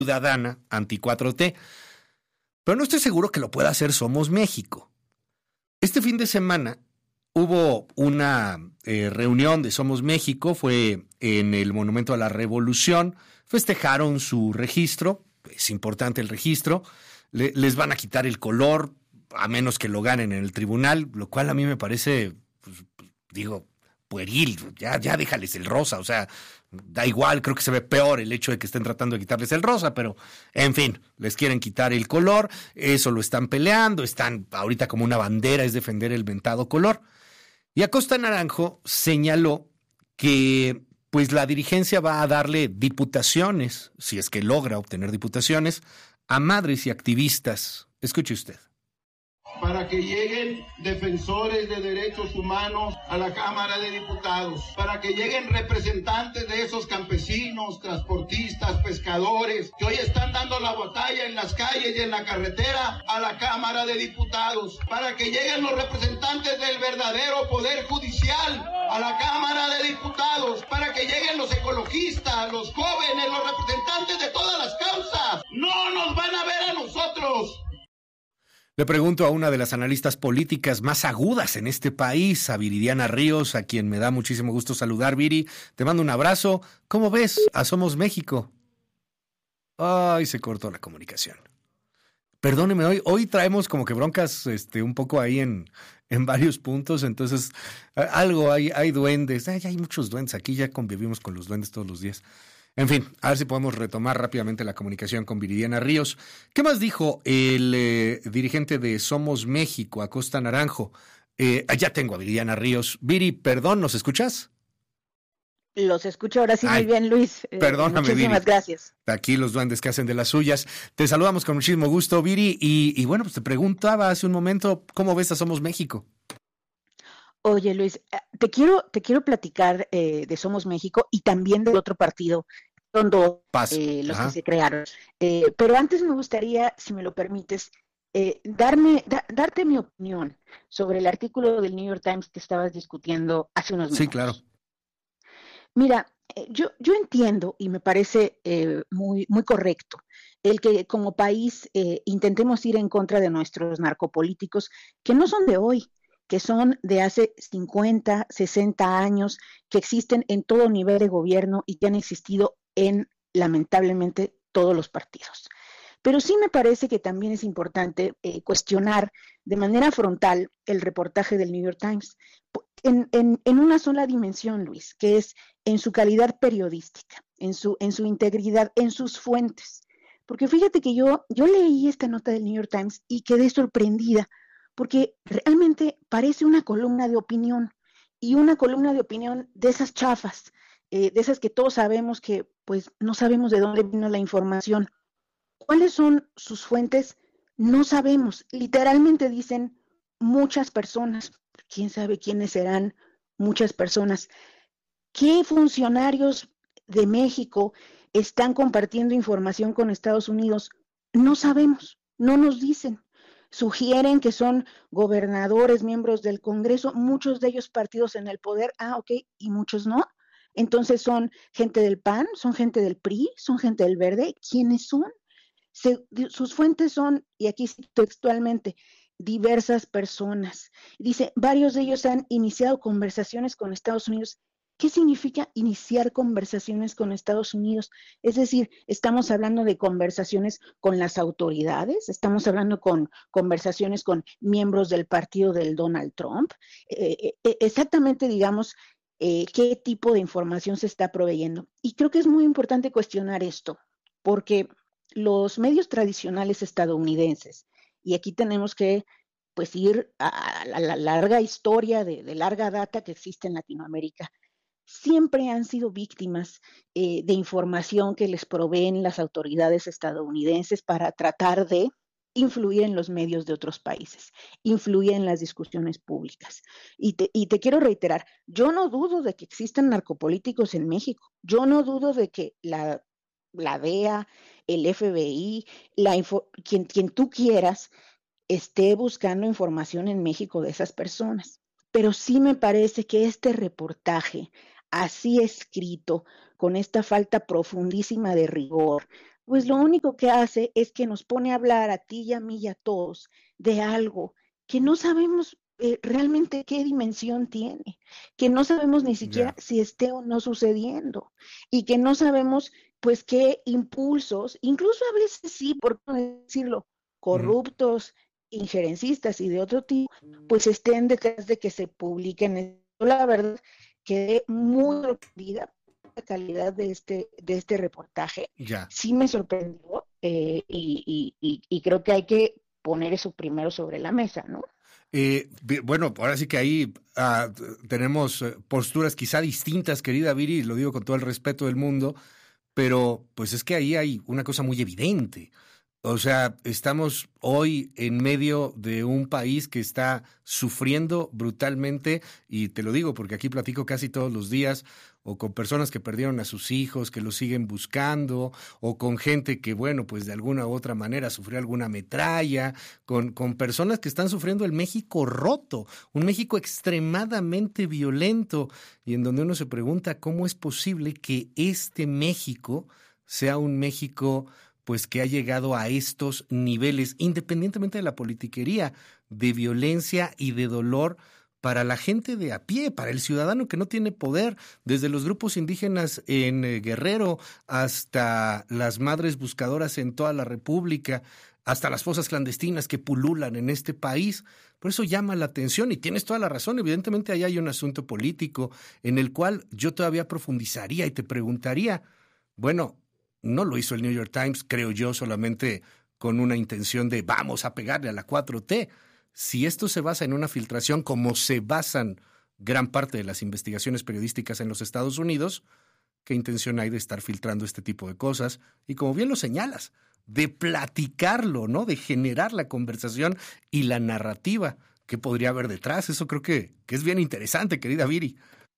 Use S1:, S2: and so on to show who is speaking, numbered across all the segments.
S1: ciudadana anti-4T. Pero no estoy seguro que lo pueda hacer Somos México. Este fin de semana hubo una reunión de Somos México, fue en el Monumento a la Revolución, festejaron su registro, es importante el registro, les van a quitar el color, a menos que lo ganen en el tribunal, lo cual a mí me parece, pueril, ya déjales el rosa, o sea, da igual, creo que se ve peor el hecho de que estén tratando de quitarles el rosa, pero en fin, les quieren quitar el color, eso lo están peleando, están ahorita como una bandera, es defender el mentado color. Y Acosta Naranjo señaló que pues la dirigencia va a darle diputaciones, si es que logra obtener diputaciones, a madres y activistas. Escuche usted.
S2: Para que lleguen defensores de derechos humanos a la Cámara de Diputados, para que lleguen representantes de esos campesinos, transportistas, pescadores, que hoy están dando la batalla en las calles y en la carretera a la Cámara de Diputados, para que lleguen los representantes del verdadero Poder Judicial a la Cámara de Diputados, para que lleguen los ecologistas, los jóvenes, los representantes de todas las causas. No nos van a ver a nosotros.
S1: Le pregunto a una de las analistas políticas más agudas en este país, a Viridiana Ríos, a quien me da muchísimo gusto saludar. Viri, te mando un abrazo. ¿Cómo ves a Somos México? Ay, se cortó la comunicación. Perdóneme, hoy traemos como que broncas un poco ahí en varios puntos, entonces algo hay duendes. Hay muchos duendes aquí, ya convivimos con los duendes todos los días. En fin, a ver si podemos retomar rápidamente la comunicación con Viridiana Ríos. ¿Qué más dijo el dirigente de Somos México, Acosta Naranjo? Ya tengo a Viridiana Ríos. Viri, perdón, ¿nos escuchas?
S3: Los escucho ahora sí muy bien, Luis.
S1: Perdóname,
S3: muchísimas
S1: Viri.
S3: Gracias.
S1: Aquí los duendes que hacen de las suyas. Te saludamos con muchísimo gusto, Viri. Y bueno, pues te preguntaba hace un momento, ¿cómo ves a Somos México?
S3: Oye, Luis, te quiero platicar de Somos México y también del otro partido, son dos los que se crearon. Pero antes me gustaría, si me lo permites, darte mi opinión sobre el artículo del New York Times que estabas discutiendo hace unos minutos.
S1: Sí, claro.
S3: Mira, yo entiendo y me parece muy, muy correcto el que como país intentemos ir en contra de nuestros narcopolíticos, que no son de hoy, que son de hace 50, 60 años, que existen en todo nivel de gobierno y que han existido en, lamentablemente, todos los partidos. Pero sí me parece que también es importante cuestionar de manera frontal el reportaje del New York Times en una sola dimensión, Luis, que es en su calidad periodística, en su integridad, en sus fuentes. Porque fíjate que yo leí esta nota del New York Times y quedé sorprendida, porque realmente parece una columna de opinión, y una columna de opinión de esas chafas, de esas que todos sabemos que pues no sabemos de dónde vino la información. ¿Cuáles son sus fuentes? No sabemos. Literalmente dicen muchas personas. ¿Quién sabe quiénes serán muchas personas? ¿Qué funcionarios de México están compartiendo información con Estados Unidos? No sabemos, no nos dicen. Sugieren que son gobernadores, miembros del Congreso, muchos de ellos partidos en el poder, ok, y muchos no. Entonces son gente del PAN, son gente del PRI, son gente del Verde. ¿Quiénes son? Sus fuentes son, y aquí cito textualmente, diversas personas. Dice, varios de ellos han iniciado conversaciones con Estados Unidos. ¿Qué significa iniciar conversaciones con Estados Unidos? Es decir, estamos hablando de conversaciones con las autoridades, estamos hablando con conversaciones con miembros del partido del Donald Trump. Exactamente, digamos, qué tipo de información se está proveyendo. Y creo que es muy importante cuestionar esto, porque los medios tradicionales estadounidenses, y aquí tenemos que pues ir a la larga historia de larga data que existe en Latinoamérica, siempre han sido víctimas de información que les proveen las autoridades estadounidenses para tratar de influir en los medios de otros países, influir en las discusiones públicas. Y te quiero reiterar, yo no dudo de que existan narcopolíticos en México, yo no dudo de que la DEA, el FBI, quien tú quieras, esté buscando información en México de esas personas. Pero sí me parece que este reportaje, así escrito, con esta falta profundísima de rigor, pues lo único que hace es que nos pone a hablar a ti y a mí y a todos de algo que no sabemos realmente qué dimensión tiene, que no sabemos ni siquiera
S1: Ya.
S3: si esté o no sucediendo y que no sabemos pues qué impulsos, incluso a veces sí, por no decirlo,
S1: Ujú.
S3: corruptos, injerencistas y de otro tipo, pues estén detrás de que se publiquen. Yo la verdad quedé muy sorprendida por la calidad de este reportaje.
S1: Ya.
S3: Sí me sorprendió y creo que hay que poner eso primero sobre la mesa, ¿no?
S1: Bueno, ahora sí que ahí tenemos posturas quizá distintas, querida Viri, y lo digo con todo el respeto del mundo, pero pues es que ahí hay una cosa muy evidente. O sea, estamos hoy en medio de un país que está sufriendo brutalmente, y te lo digo porque aquí platico casi todos los días, o con personas que perdieron a sus hijos, que los siguen buscando, o con gente que, bueno, pues de alguna u otra manera sufrió alguna metralla, con personas que están sufriendo el México roto, un México extremadamente violento, y en donde uno se pregunta cómo es posible que este México sea un México pues que ha llegado a estos niveles, independientemente de la politiquería, de violencia y de dolor para la gente de a pie, para el ciudadano que no tiene poder, desde los grupos indígenas en Guerrero hasta las madres buscadoras en toda la República, hasta las fosas clandestinas que pululan en este país. Por eso llama la atención y tienes toda la razón. Evidentemente ahí hay un asunto político en el cual yo todavía profundizaría y te preguntaría, bueno, no lo hizo el New York Times, creo yo, solamente con una intención de vamos a pegarle a la 4T. Si esto se basa en una filtración, como se basan gran parte de las investigaciones periodísticas en los Estados Unidos, ¿qué intención hay de estar filtrando este tipo de cosas? Y como bien lo señalas, de platicarlo, ¿no? De generar la conversación y la narrativa. ¿Qué podría haber detrás? Eso creo que es bien interesante, querida Viri.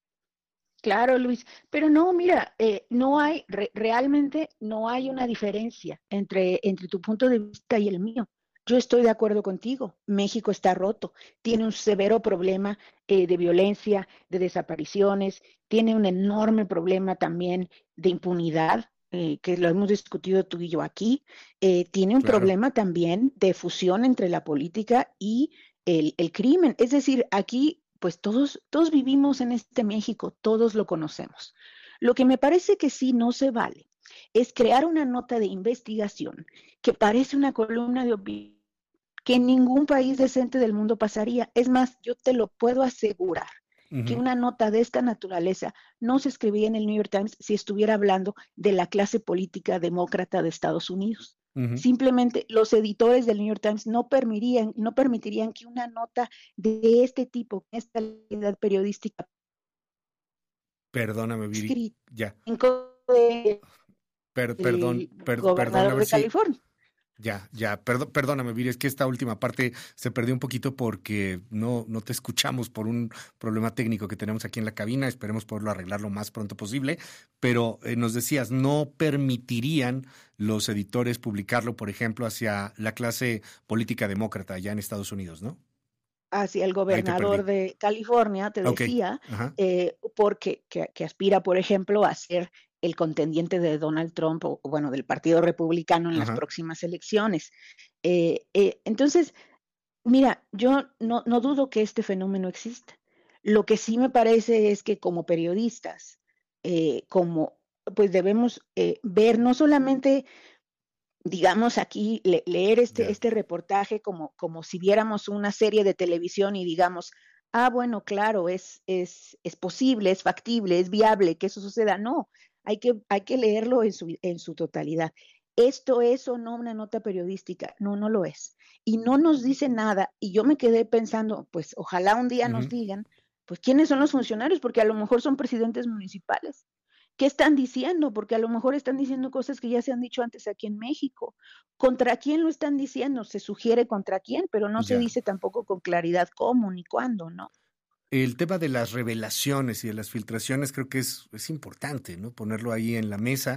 S3: Claro, Luis, pero no, mira, no hay, realmente no hay una diferencia entre tu punto de vista y el mío. Yo estoy de acuerdo contigo. México está roto, tiene un severo problema de violencia, de desapariciones, tiene un enorme problema también de impunidad, que lo hemos discutido tú y yo aquí. Tiene un
S1: Claro.
S3: problema también de fusión entre la política y el crimen. Es decir, aquí pues todos vivimos en este México, todos lo conocemos. Lo que me parece que sí no se vale es crear una nota de investigación que parece una columna de opinión que en ningún país decente del mundo pasaría. Es más, yo te lo puedo asegurar que
S1: Ujú,
S3: una nota de esta naturaleza no se escribiría en el New York Times si estuviera hablando de la clase política demócrata de Estados Unidos.
S1: ujú.
S3: Simplemente los editores del New York Times no permitirían que una nota de este tipo, esta calidad periodística
S1: Perdóname, Viri.
S3: escrita
S1: Ya.
S3: en contra
S1: Perdón,
S3: del
S1: perdón, a
S3: gobernador
S1: ver
S3: de
S1: si,
S3: California.
S1: ya, perdóname, Viri, es que esta última parte se perdió un poquito porque no te escuchamos por un problema técnico que tenemos aquí en la cabina, esperemos poderlo arreglar lo más pronto posible, pero nos decías, no permitirían los editores publicarlo, por ejemplo, hacia la clase política demócrata allá en Estados Unidos, ¿no?
S3: Hacia el
S1: Ahí te
S3: gobernador
S1: perdí.
S3: de California, te
S1: Ok,
S3: decía,
S1: ajá,
S3: porque que aspira, por ejemplo, a ser el contendiente de Donald Trump o, bueno, del Partido Republicano en las
S1: ajá,
S3: próximas elecciones. Entonces, mira, yo no dudo que este fenómeno exista. Lo que sí me parece es que como periodistas, como pues debemos ver no solamente digamos aquí, leer
S1: ya,
S3: este reportaje como si viéramos una serie de televisión y digamos, ah, bueno, claro, es posible, es factible, es viable que eso suceda. No, hay que leerlo en su totalidad. ¿Esto es o no una nota periodística? No, no lo es. Y no nos dice nada. Y yo me quedé pensando, pues ojalá un día nos
S1: ujú.
S3: digan, pues quiénes son los funcionarios, porque a lo mejor son presidentes municipales. ¿Qué están diciendo? Porque a lo mejor están diciendo cosas que ya se han dicho antes aquí en México. ¿Contra quién lo están diciendo? Se sugiere contra quién, pero no se
S1: Ya.
S3: dice tampoco con claridad cómo ni cuándo, ¿no?
S1: El tema de las revelaciones y de las filtraciones creo que es importante, ¿no? Ponerlo ahí en la mesa.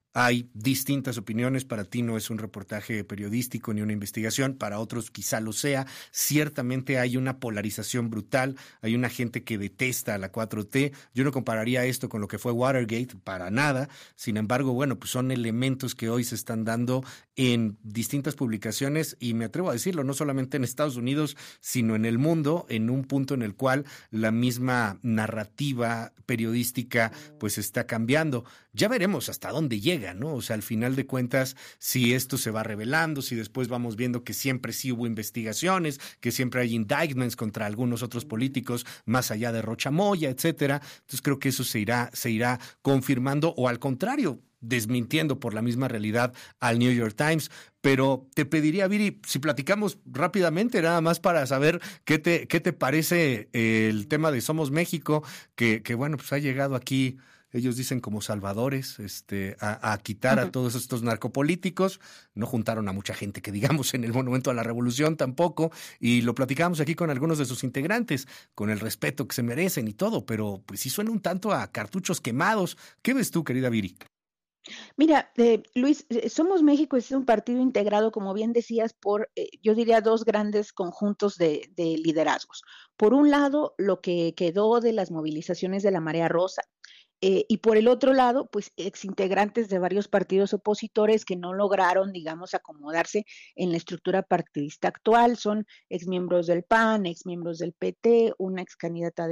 S1: Hay distintas opiniones. Para ti no es un reportaje periodístico ni una investigación, para otros quizá lo sea. Ciertamente hay una polarización brutal, hay una gente que detesta a la 4T. Yo no compararía esto con lo que fue Watergate, para nada. Sin embargo, bueno, pues son elementos que hoy se están dando en distintas publicaciones y me atrevo a decirlo, no solamente en Estados Unidos, sino en el mundo, en un punto en el cual la misma narrativa periodística pues está cambiando. Ya veremos hasta dónde llega, ¿no? O sea, al final de cuentas, si esto se va revelando, si después vamos viendo que siempre sí hubo investigaciones, que siempre hay indictments contra algunos otros políticos, más allá de Rocha Moya, etcétera. Entonces creo que eso se irá confirmando o al contrario, desmintiendo por la misma realidad al New York Times. Pero te pediría, Viri, si platicamos rápidamente, nada más para saber qué te parece el tema de Somos México, que bueno, pues ha llegado aquí. Ellos dicen como salvadores, a quitar a todos estos narcopolíticos. No juntaron a mucha gente que digamos en el Monumento a la Revolución tampoco, y lo platicamos aquí con algunos de sus integrantes, con el respeto que se merecen y todo, pero pues sí suena un tanto a cartuchos quemados. ¿Qué ves tú, querida Viri?
S3: Mira, Luis, Somos México es un partido integrado, como bien decías, por, yo diría, dos grandes conjuntos de liderazgos. Por un lado, lo que quedó de las movilizaciones de la Marea Rosa, y por el otro lado, pues exintegrantes de varios partidos opositores que no lograron, digamos, acomodarse en la estructura partidista actual. Son exmiembros del PAN, exmiembros del PT, una ex candidata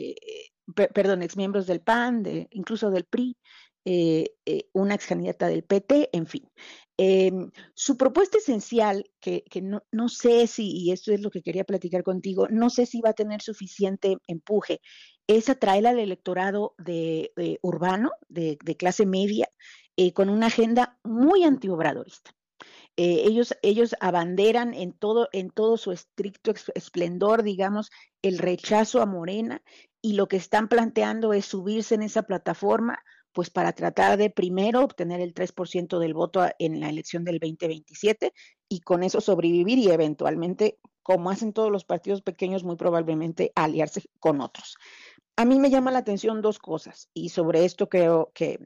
S3: exmiembros del PAN, incluso del PRI, una ex candidata del PT, en fin. Su propuesta esencial, que no sé si, y esto es lo que quería platicar contigo, no sé si va a tener suficiente empuje, es atraer al electorado urbano, de clase media, con una agenda muy antiobradorista. Ellos abanderan en todo su estricto esplendor, digamos, el rechazo a Morena, y lo que están planteando es subirse en esa plataforma, pues para tratar de primero obtener el 3% del voto en la elección del 2027 y con eso sobrevivir y eventualmente, como hacen todos los partidos pequeños, muy probablemente aliarse con otros. A mí me llama la atención dos cosas y sobre esto creo que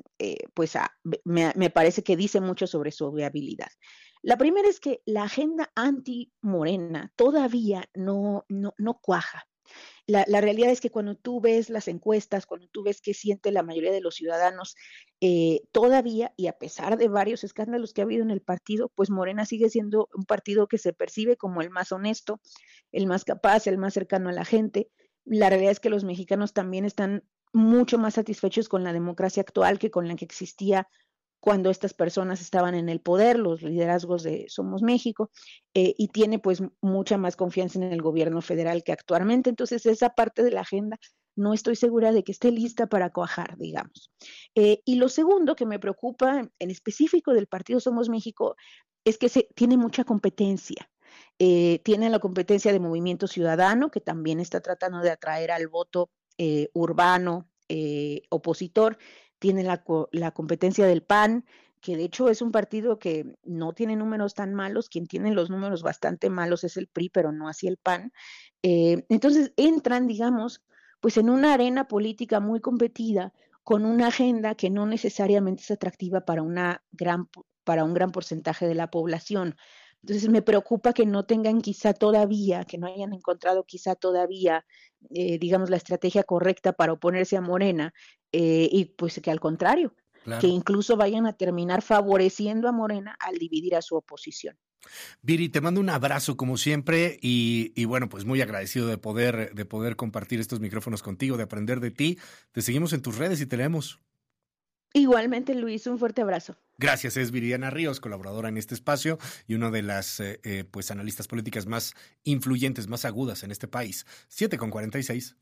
S3: me parece que dice mucho sobre su viabilidad. La primera es que la agenda anti-Morena todavía no cuaja. La realidad es que cuando tú ves las encuestas, cuando tú ves qué siente la mayoría de los ciudadanos, todavía, y a pesar de varios escándalos que ha habido en el partido, pues Morena sigue siendo un partido que se percibe como el más honesto, el más capaz, el más cercano a la gente. La realidad es que los mexicanos también están mucho más satisfechos con la democracia actual que con la que existía cuando estas personas estaban en el poder, los liderazgos de Somos México, y tiene pues mucha más confianza en el gobierno federal que actualmente. Entonces esa parte de la agenda no estoy segura de que esté lista para cuajar, digamos. Y lo segundo que me preocupa en específico del partido Somos México es que tiene mucha competencia. Tiene la competencia de Movimiento Ciudadano, que también está tratando de atraer al voto urbano opositor. Tiene la competencia del PAN, que de hecho es un partido que no tiene números tan malos. Quien tiene los números bastante malos es el PRI, pero no así el PAN. Entonces entran, digamos, pues en una arena política muy competida, con una agenda que no necesariamente es atractiva para un gran porcentaje de la población. Entonces me preocupa que no tengan quizá todavía, que no hayan encontrado quizá todavía, digamos, la estrategia correcta para oponerse a Morena, y pues que al contrario, que
S1: Claro.
S3: incluso vayan a terminar favoreciendo a Morena al dividir a su oposición.
S1: Viri, te mando un abrazo como siempre y bueno, pues muy agradecido de poder compartir estos micrófonos contigo, de aprender de ti. Te seguimos en tus redes y te leemos.
S3: Igualmente, Luis, un fuerte abrazo.
S1: Gracias, es Viridiana Ríos, colaboradora en este espacio y una de las pues analistas políticas más influyentes, más agudas en este país. 7:46.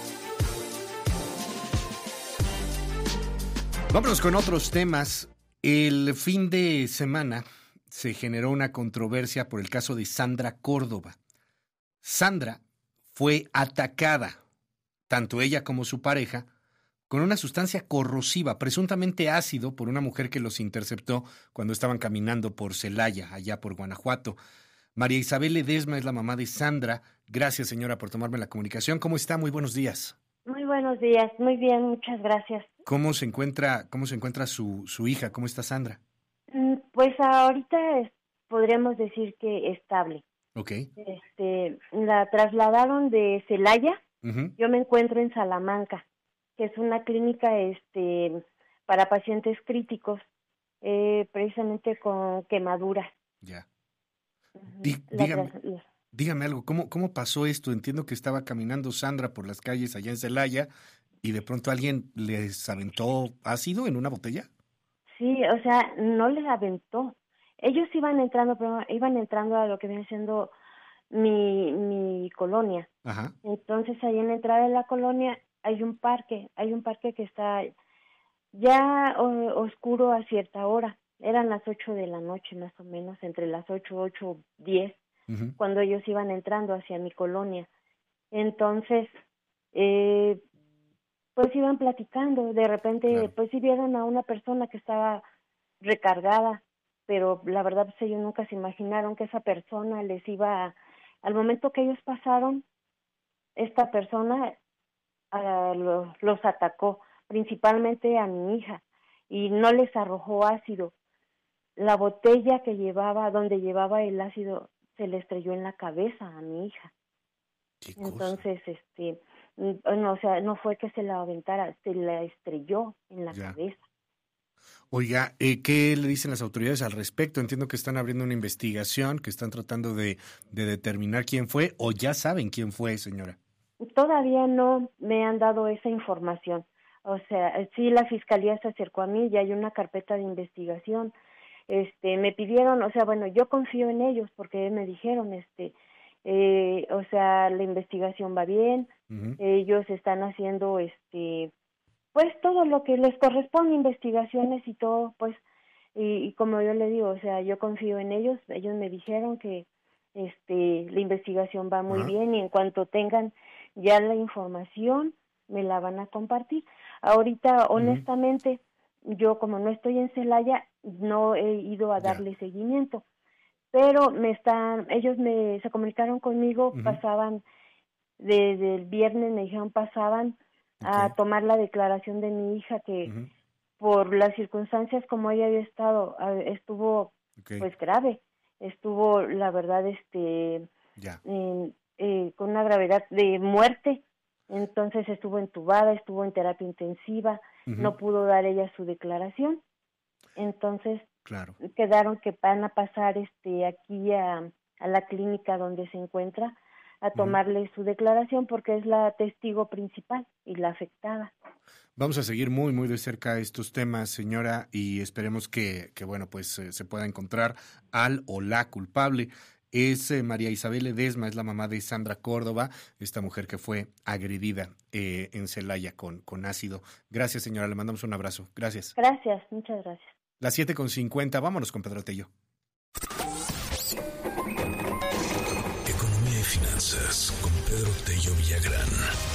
S1: Vámonos con otros temas. El fin de semana se generó una controversia por el caso de Sandra Córdoba. Sandra fue atacada, tanto ella como su pareja, con una sustancia corrosiva, presuntamente ácido, por una mujer que los interceptó cuando estaban caminando por Celaya, allá por Guanajuato. María Isabel Ledesma es la mamá de Sandra. Gracias, señora, por tomarme la comunicación. ¿Cómo está? Muy buenos días.
S4: Muy buenos buenos días. Muy bien, muchas gracias.
S1: ¿Cómo se encuentra su hija? ¿Cómo está Sandra?
S4: Pues ahorita podríamos decir que estable.
S1: Ok.
S4: La trasladaron de Celaya.
S1: Ujú.
S4: Yo me encuentro en Salamanca, que es una clínica para pacientes críticos, precisamente con quemaduras.
S1: Ya.
S4: Ujú.
S1: Dígame algo, ¿cómo pasó esto? Entiendo que estaba caminando Sandra por las calles allá en Celaya y de pronto alguien les aventó ácido en una botella.
S4: Sí, o sea, no les aventó. Ellos iban entrando, pero iban entrando a lo que viene siendo mi colonia.
S1: Ajá.
S4: Entonces, ahí en la entrada de la colonia hay un parque que está ya oscuro a cierta hora. Eran las 8 de la noche más o menos, entre las 8:10,
S1: Ujú.
S4: cuando ellos iban entrando hacia mi colonia. Entonces, eh, pues iban platicando, de repente,
S1: Claro.
S4: pues sí vieron a una persona que estaba recargada, pero la verdad pues ellos nunca se imaginaron que esa persona al momento que ellos pasaron, esta persona los atacó, principalmente a mi hija, y no les arrojó ácido. La botella donde llevaba el ácido, se le estrelló en la cabeza a mi hija.
S1: Qué cosa.
S4: Entonces, no, o sea, no fue que se la aventara, se la estrelló en la
S1: Ya.
S4: cabeza.
S1: Oiga, ¿qué le dicen las autoridades al respecto? Entiendo que están abriendo una investigación, que están tratando de determinar quién fue, o ya saben quién fue, señora.
S4: Todavía no me han dado esa información. O sea, sí, la fiscalía se acercó a mí y hay una carpeta de investigación. Me pidieron, o sea, bueno, yo confío en ellos porque me dijeron, o sea, la investigación va bien,
S1: Ujú.
S4: ellos están haciendo, pues todo lo que les corresponde, investigaciones y todo, pues, y como yo le digo, o sea, yo confío en ellos me dijeron que, la investigación va muy
S1: Ajá.
S4: bien y en cuanto tengan ya la información, me la van a compartir. Ahorita,
S1: Ujú.
S4: honestamente, yo como no estoy en Celaya, no he ido a
S1: Ya.
S4: darle seguimiento, pero ellos se comunicaron conmigo,
S1: Ujú.
S4: pasaban, desde el viernes me dijeron pasaban a
S1: Ok.
S4: tomar la declaración de mi hija que
S1: Ujú.
S4: por las circunstancias como ella había estado, estuvo
S1: Ok.
S4: pues grave, estuvo la verdad
S1: Ya.
S4: con una gravedad de muerte, entonces estuvo entubada, estuvo en terapia intensiva,
S1: Ujú.
S4: no pudo dar ella su declaración, entonces
S1: Claro.
S4: quedaron que van a pasar aquí a la clínica donde se encuentra a
S1: Ujú.
S4: tomarle su declaración porque es la testigo principal y la afectada.
S1: Vamos a seguir muy, muy de cerca estos temas, señora, y esperemos que bueno, pues se pueda encontrar al o la culpable. Es María Isabel Ledesma, es la mamá de Sandra Córdoba, esta mujer que fue agredida en Celaya con ácido. Gracias, señora, le mandamos un abrazo. Gracias.
S4: Gracias, muchas gracias.
S1: Las 7:50, vámonos con Pedro Tello.
S5: Economía y finanzas con Pedro Tello Villagrán.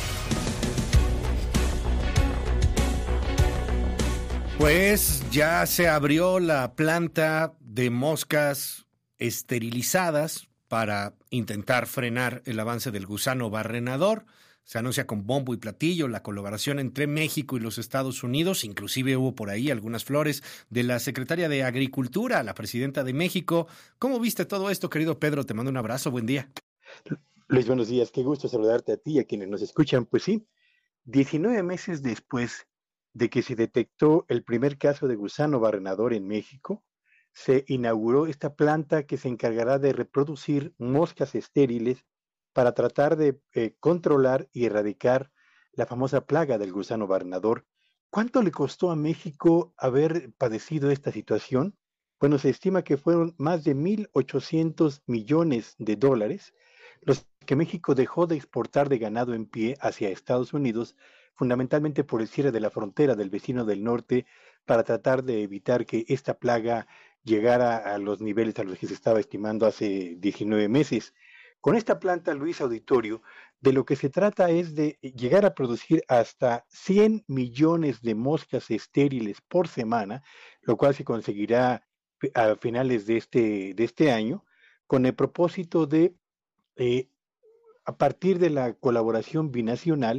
S1: Pues ya se abrió la planta de moscas esterilizadas para intentar frenar el avance del gusano barrenador. Se anuncia con bombo y platillo la colaboración entre México y los Estados Unidos. Inclusive hubo por ahí algunas flores de la secretaria de Agricultura, la presidenta de México. ¿Cómo viste todo esto, querido Pedro? Te mando un abrazo. Buen día.
S6: Luis, buenos días. Qué gusto saludarte a ti y a quienes nos escuchan. Pues sí, 19 meses después de que se detectó el primer caso de gusano barrenador en México, se inauguró esta planta que se encargará de reproducir moscas estériles para tratar de controlar y erradicar la famosa plaga del gusano barrenador. ¿Cuánto le costó a México haber padecido esta situación? Bueno, se estima que fueron más de 1.800 millones de dólares los que México dejó de exportar de ganado en pie hacia Estados Unidos, fundamentalmente por el cierre de la frontera del vecino del norte, para tratar de evitar que esta plaga llegara a los niveles a los que se estaba estimando hace 19 meses. Con esta planta, Luis Auditorio, de lo que se trata es de llegar a producir hasta 100 millones de moscas estériles por semana, lo cual se conseguirá a finales de este año, con el propósito de a partir de la colaboración binacional,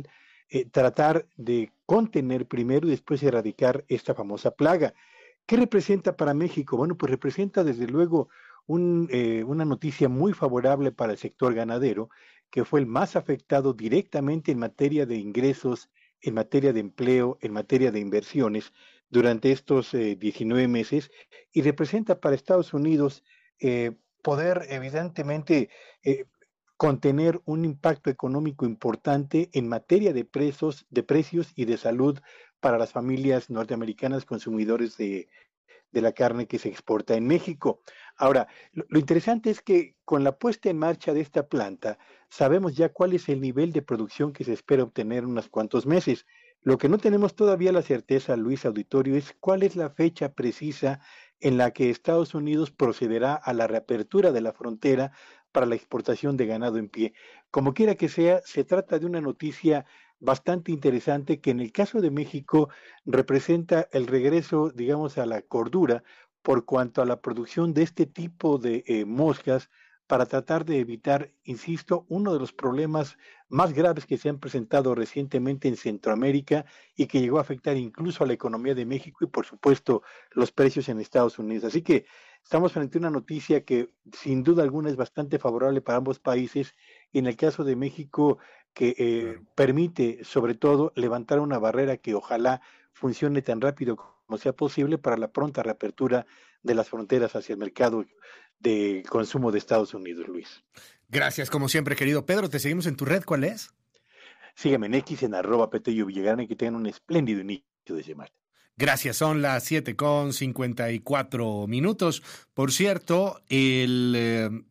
S6: tratar de contener primero y después erradicar esta famosa plaga. ¿Qué representa para México? Bueno, pues representa desde luego una noticia muy favorable para el sector ganadero, que fue el más afectado directamente en materia de ingresos, en materia de empleo, en materia de inversiones durante estos 19 meses, y representa para Estados Unidos poder evidentemente contener un impacto económico importante en materia de precios y de salud para las familias norteamericanas consumidores de la carne que se exporta en México. Ahora, lo interesante es que con la puesta en marcha de esta planta, sabemos ya cuál es el nivel de producción que se espera obtener en unos cuantos meses. Lo que no tenemos todavía la certeza, Luis Auditorio, es cuál es la fecha precisa en la que Estados Unidos procederá a la reapertura de la frontera para la exportación de ganado en pie. Como quiera que sea, se trata de una noticia bastante interesante que en el caso de México representa el regreso, digamos, a la cordura por cuanto a la producción de este tipo de moscas para tratar de evitar, insisto, uno de los problemas más graves que se han presentado recientemente en Centroamérica y que llegó a afectar incluso a la economía de México y, por supuesto, los precios en Estados Unidos. Así que estamos frente a una noticia que sin duda alguna es bastante favorable para ambos países y en el caso de México que permite sobre todo levantar una barrera que ojalá funcione tan rápido como sea posible para la pronta reapertura de las fronteras hacia el mercado de consumo de Estados Unidos, Luis.
S1: Gracias, como siempre, querido Pedro. Te seguimos en tu red, ¿cuál es?
S6: Sígueme en X en @Petello Villagrán y que tengan un espléndido inicio de semana.
S1: Gracias, son las 7:54. Por cierto, el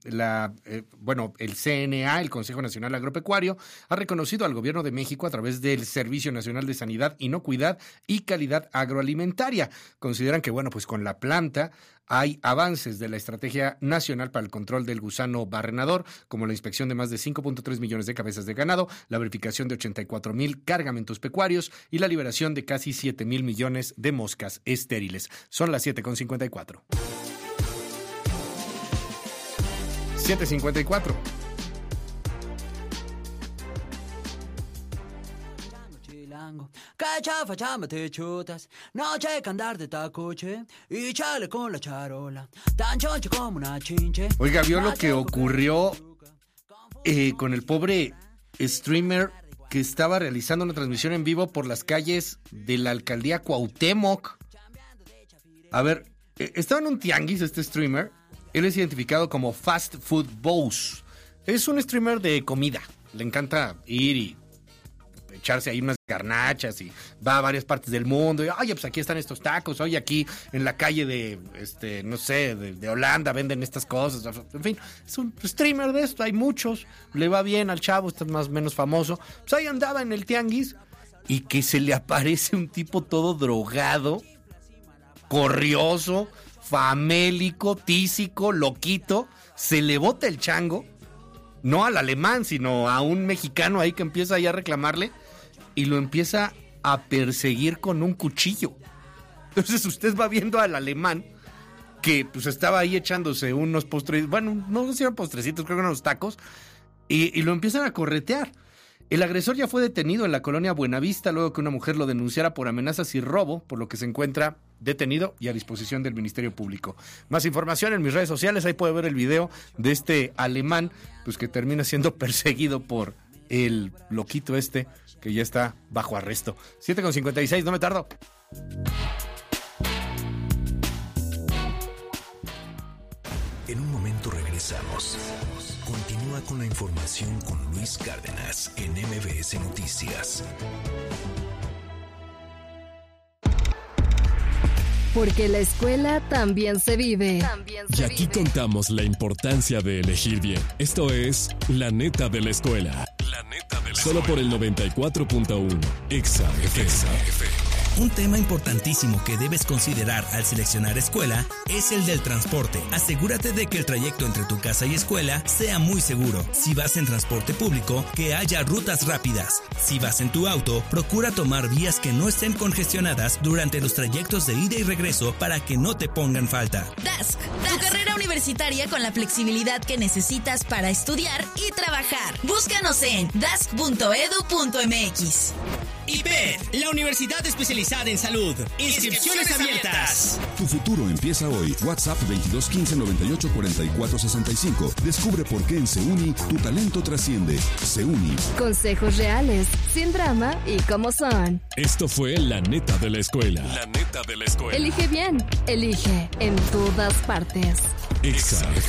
S1: CNA, el Consejo Nacional Agropecuario, ha reconocido al Gobierno de México a través del Servicio Nacional de Sanidad, Inocuidad y Calidad Agroalimentaria. Consideran que, pues con la planta hay avances de la Estrategia Nacional para el Control del Gusano Barrenador, como la inspección de más de 5.3 millones de cabezas de ganado, la verificación de 84,000 cargamentos pecuarios y la liberación de casi 7,000 millones de moscas estériles. Son las 7:54. 7:54.
S7: Que chafa chamba te chutas, noche que andar de tacoche y chale con la charola, tan choncho como una chinche.
S1: Oiga, ¿vio lo que ocurrió con el pobre streamer que estaba realizando una transmisión en vivo por las calles de la alcaldía Cuauhtémoc? A ver, estaba en un tianguis este streamer. Él es identificado como Fast Food Boss. Es un streamer de comida. Le encanta ir y echarse ahí unas garnachas y va a varias partes del mundo. Y, oye, pues aquí están estos tacos. Oye, aquí en la calle de, de Holanda venden estas cosas. En fin, es un streamer de esto. Hay muchos. Le va bien al chavo, está más o menos famoso. Pues ahí andaba en el tianguis y que se le aparece un tipo todo drogado, corrioso, famélico, tísico, loquito. Se le bota el chango. No al alemán, sino a un mexicano ahí que empieza ahí a reclamarle y lo empieza a perseguir con un cuchillo. Entonces usted va viendo al alemán que pues estaba ahí echándose unos postres, bueno, no sé si eran postrecitos, creo que eran unos tacos, y lo empiezan a corretear. El agresor ya fue detenido en la colonia Buenavista luego que una mujer lo denunciara por amenazas y robo, por lo que se encuentra detenido y a disposición del Ministerio Público. Más información en mis redes sociales, ahí puede ver el video de este alemán, pues que termina siendo perseguido por el loquito este, que ya está bajo arresto. 7:56, no me tardo.
S5: En un momento regresamos. Continúa con la información con Luis Cárdenas en MBS Noticias.
S8: Porque la escuela también se vive.
S9: Y aquí contamos la importancia de elegir bien. Esto es La Neta de la Escuela. La Neta de la Solo por el 94.1 Exa FM.
S10: Un tema importantísimo que debes considerar al seleccionar escuela es el del transporte. Asegúrate de que el trayecto entre tu casa y escuela sea muy seguro. Si vas en transporte público, que haya rutas rápidas. Si vas en tu auto, procura tomar vías que no estén congestionadas durante los trayectos de ida y regreso para que no te pongan falta.
S11: Dask, tu carrera universitaria con la flexibilidad que necesitas para estudiar y trabajar. Búscanos en dask.edu.mx.
S12: IPED, la universidad especializada en salud. Inscripciones abiertas.
S13: Tu futuro empieza hoy. WhatsApp 2215 98 44 65. Descubre por qué en SEUNI tu talento trasciende. SEUNI.
S8: Consejos reales, sin drama y como son.
S9: Esto fue La Neta de la Escuela. La Neta de la Escuela.
S8: Elige bien. Elige en todas partes.
S9: Exa.